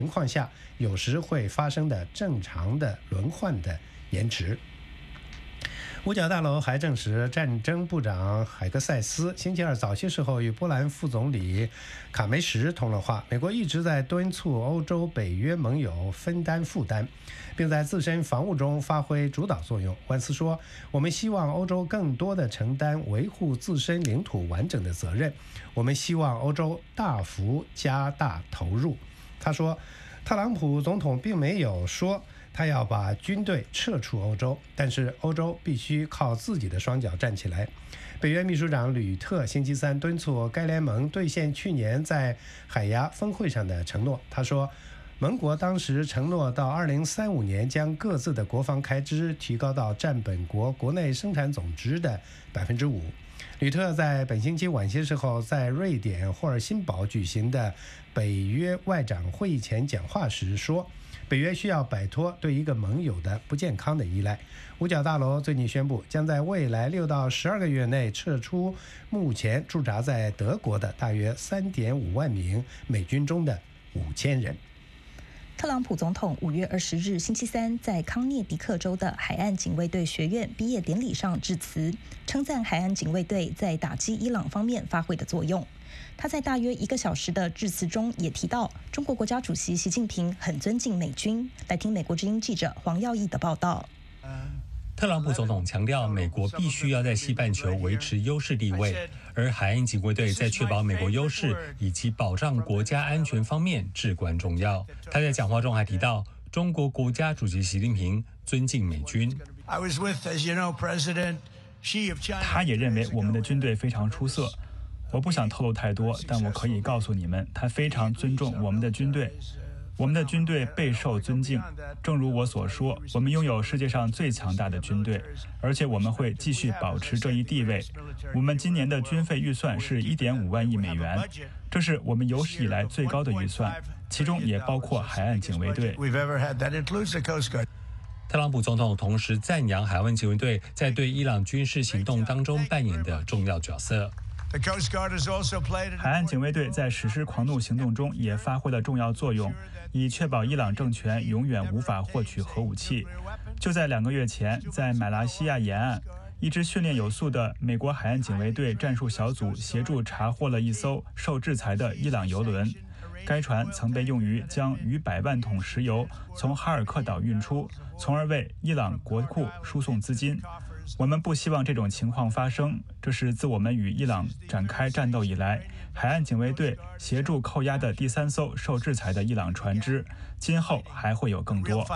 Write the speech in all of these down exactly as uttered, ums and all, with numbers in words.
情况下有时会发生的正常的轮换的延迟。五角大楼还证实，战争部长海格塞斯星期二早些时候与波兰副总理卡梅什通了话。美国一直在敦促欧洲北约盟友分担负担，并在自身防务中发挥主导作用。万斯说，我们希望欧洲更多地承担维护自身领土完整的责任，我们希望欧洲大幅加大投入。他说，特朗普总统并没有说他要把军队撤出欧洲，但是欧洲必须靠自己的双脚站起来。北约秘书长吕特星期三敦促该联盟兑现去年在海牙峰会上的承诺。他说，盟国当时承诺到二零三五年将各自的国防开支提高到占本国国内生产总值的百分之五。吕特在本星期晚些时候在瑞典霍尔辛堡举行的北约外长会议前讲话时说，北约需要摆脱对一个盟友的不健康的依赖。五角大楼最近宣布，将在未来六到十二个月内撤出目前驻扎在德国的大约三点五万名美军中的五千人。 特朗普总统五月二十日星期三在康涅狄克州的海岸警卫队学院毕业典礼上致辞，称赞海岸警卫队在打击伊朗方面发挥的作用。他在大约一个小时的致辞中也提到，中国国家主席习近平很尊敬美军。来听美国之音记者黄耀义的报道。 特朗普总统强调，美国必须要在西半球维持优势地位，而海岸警卫队在确保美国优势以及保障国家安全方面至关重要。他在讲话中还提到，中国国家主席习近平尊敬美军。 他也认为我们的军队非常出色。我不想透露太多，但我可以告诉你们，他非常尊重我们的军队。我们的军队备受尊敬，正如我所说，我们拥有世界上最强大的军队，而且我们会继续保持这一地位。我们今年的军费预算是 一点五万亿美元，这是我们有史以来最高的预算，其中也包括海岸警卫队。 特朗普总统同时赞扬海岸警卫队在对伊朗军事行动当中扮演的重要角色。 海岸警卫队在实施狂怒行动中也发挥了重要作用，以确保伊朗政权永远无法获取核武器。就在两个月前，在马来西亚沿岸，一支训练有素的美国海岸警卫队战术小组协助查获了一艘受制裁的伊朗油轮。该船曾被用于将逾百万桶石油从哈尔克岛运出，从而为伊朗国库输送资金。我们不希望这种情况发生，这是自我们与伊朗展开战斗以来，海岸警卫队协助扣押的第三艘受制裁的伊朗船只，今后还会有更多。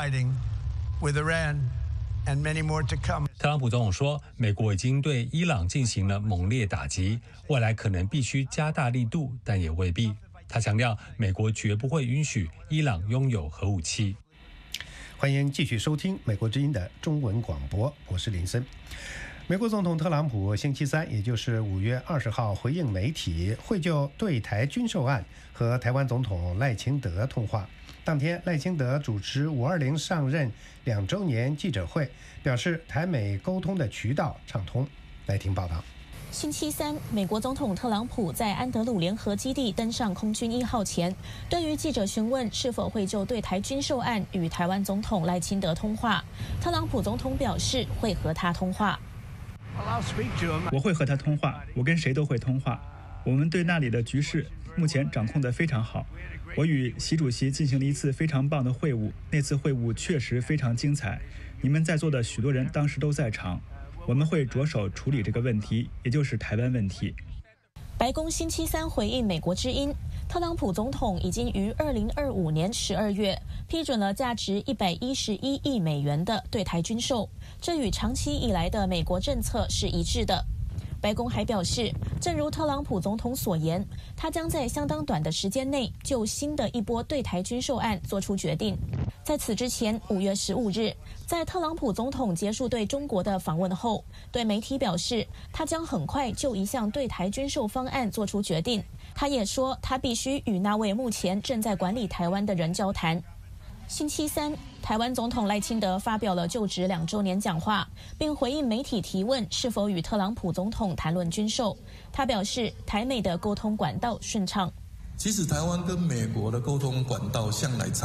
特朗普总统说，美国已经对伊朗进行了猛烈打击，未来可能必须加大力度，但也未必。他强调，美国绝不会允许伊朗拥有核武器。 欢迎继续收听美国之音的中文广播，我是林森。美国总统特朗普星期三，也就是五月二十号，回应媒体，会就对台军售案和台湾总统赖清德通话。当天，赖清德主持五二零上任两周年记者会，表示台美沟通的渠道畅通。来听报道。 星期三，美国总统特朗普在安德鲁联合基地登上空军一号前，对于记者询问是否会就对台军售案与台湾总统赖清德通话，特朗普总统表示会和他通话。 我会和他通话，我跟谁都会通话。我们对那里的局势目前掌控得非常好。我与习主席进行了一次非常棒的会晤，那次会晤确实非常精彩。你们在座的许多人当时都在场。我们会着手处理这个问题，也就是台湾问题。 白宫星期三回应美国之音，特朗普总统已经于二零二五年十二月批准了价值一百一十一亿美元的对台军售，这与长期以来的美国政策是一致的。白宫还表示，正如特朗普总统所言，他将在相当短的时间内就新的一波对台军售案做出决定。在此之前，五月十五日，在特朗普总统结束对中国的访问后，对媒体表示，他将很快就一项对台军售方案做出决定。他也说，他必须与那位目前正在管理台湾的人交谈。星期三，台湾总统赖清德发表了就职两周年讲话，并回应媒体提问是否与特朗普总统谈论军售。他表示，台美的沟通管道顺畅。 其实台湾跟美国的沟通管道向来